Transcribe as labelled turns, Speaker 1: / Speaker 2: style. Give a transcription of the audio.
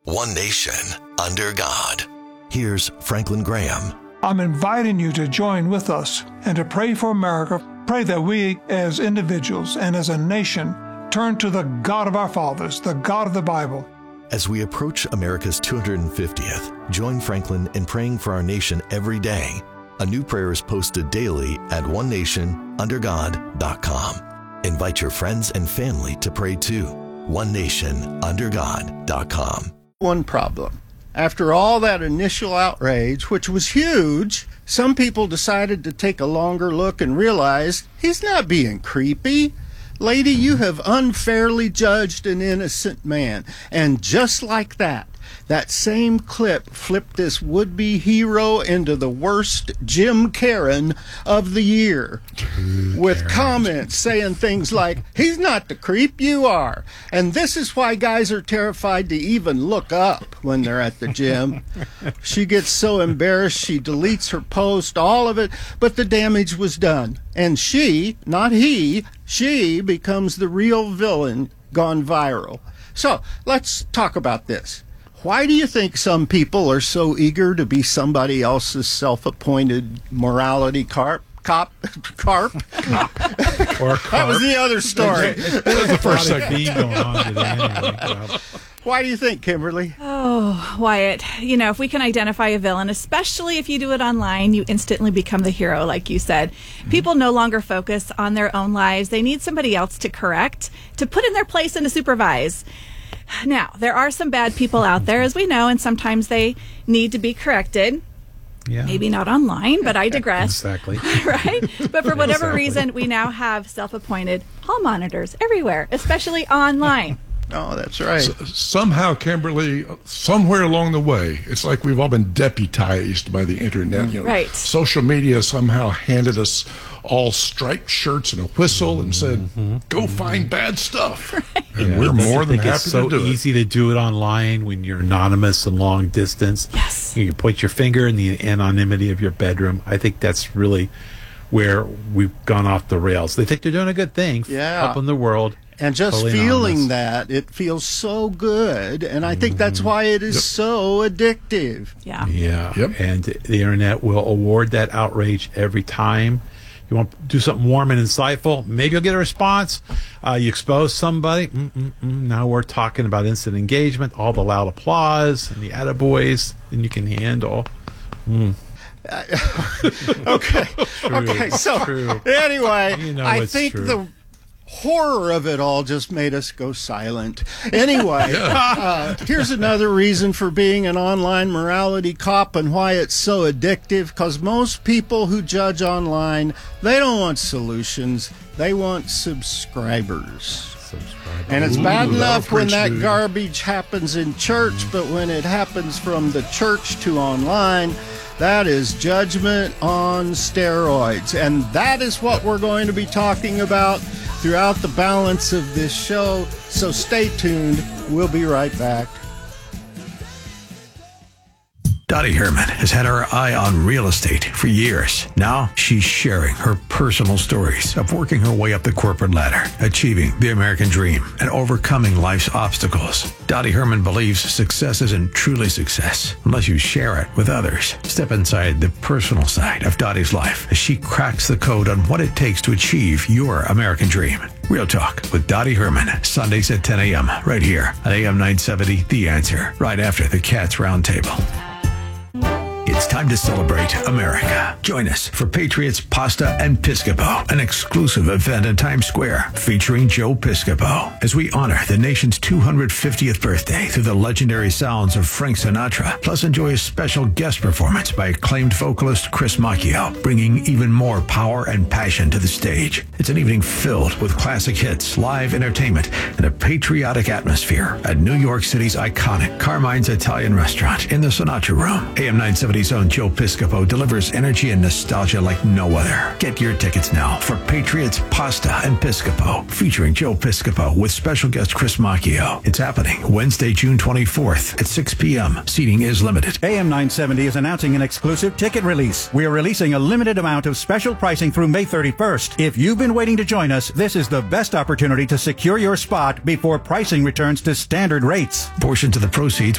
Speaker 1: One nation, under God. Here's Franklin Graham.
Speaker 2: I'm inviting you to join with us and to pray for America. Pray that we, as individuals and as a nation, turn to the God of our fathers, the God of the Bible.
Speaker 1: As we approach America's 250th, join Franklin in praying for our nation every day. A new prayer is posted daily at onenationundergod.com. Invite your friends and family to pray too. onenationundergod.com.
Speaker 3: One problem. After all that initial outrage, which was huge, some people decided to take a longer look and realize he's not being creepy. Lady, you have unfairly judged an innocent man. And just like that, that same clip flipped this would-be hero into the worst Jim Karen of the year. With comments saying things like, he's not the creep, you are. And this is why guys are terrified to even look up when they're at the gym. She gets so embarrassed, she deletes her post, all of it, but the damage was done. And she, not he, she becomes the real villain gone viral. So let's talk about this. Why do you think some people are so eager to be somebody else's self-appointed morality carp? Or carp. That was the other story.
Speaker 4: That was the first thing going on today anyway.
Speaker 3: Why do you think, Kimberly?
Speaker 5: Oh, Wyatt, if we can identify a villain, especially if you do it online, you instantly become the hero, like you said. People no longer focus on their own lives. They need somebody else to correct, to put in their place and to supervise. Now, there are some bad people out there, as we know, and sometimes they need to be corrected. Yeah. Maybe not online, but I digress.
Speaker 4: Exactly.
Speaker 5: Right? But for whatever reason, we now have self-appointed hall monitors everywhere, especially online.
Speaker 3: Oh, that's right.
Speaker 6: Somehow, Kimberly, somewhere along the way, it's like we've all been deputized by the internet.
Speaker 5: Right.
Speaker 6: Social media somehow handed us all striped shirts and a whistle and said, go find bad stuff. Right. And we're more than happy to do it.
Speaker 4: It's so easy to do it online when you're anonymous and long distance.
Speaker 5: Yes.
Speaker 4: You can point your finger in the anonymity of your bedroom. I think that's really where we've gone off the rails. They think they're doing a good thing, helping the world.
Speaker 3: And just
Speaker 4: totally
Speaker 3: feeling
Speaker 4: anonymous.
Speaker 3: that, it feels so good. And I think that's why it is so addictive.
Speaker 5: Yeah.
Speaker 4: Yeah. Yep. And the internet will award that outrage every time. You want to do something warm and insightful, maybe you'll get a response. You expose somebody. Now we're talking about instant engagement, all the loud applause and the attaboys, and you can handle.
Speaker 3: Okay. So anyway, I think
Speaker 4: true.
Speaker 3: the horror of it all just made us go silent. Anyway, here's another reason for being an online morality cop and why it's so addictive, because most people who judge online, they don't want solutions, they want subscribers. And it's bad enough when that garbage happens in church, but when it happens from the church to online, that is judgment on steroids. And that is what we're going to be talking about throughout the balance of this show. So stay tuned. We'll be right back.
Speaker 7: Dottie Herman has had her eye on real estate for years. Now she's sharing her personal stories of working her way up the corporate ladder, achieving the American dream, and overcoming life's obstacles. Dottie Herman believes success isn't truly success unless you share it with others. Step inside the personal side of Dottie's life as she cracks the code on what it takes to achieve your American dream. Real Talk with Dottie Herman, Sundays at 10 a.m. right here on AM 970, The Answer, right after the Cats Roundtable. It's time to celebrate America. Join us for Patriots Pasta and Piscopo, an exclusive event in Times Square featuring Joe Piscopo, as we honor the nation's 250th birthday through the legendary sounds of Frank Sinatra, plus enjoy a special guest performance by acclaimed vocalist Chris Macchio, bringing even more power and passion to the stage. It's an evening filled with classic hits, live entertainment, and a patriotic atmosphere at New York City's iconic Carmine's Italian Restaurant in the Sinatra Room. AM 970's own Joe Piscopo delivers energy and nostalgia like no other. Get your tickets now for Patriots Pasta and Piscopo, featuring Joe Piscopo with special guest Chris Macchio. It's happening Wednesday, June 24th at 6 p.m. Seating is limited.
Speaker 8: AM 970 is announcing an exclusive ticket release. We are releasing a limited amount of special pricing through May 31st. If you've been waiting to join us, this is the best opportunity to secure your spot before pricing returns to standard rates.
Speaker 7: Portions of the proceeds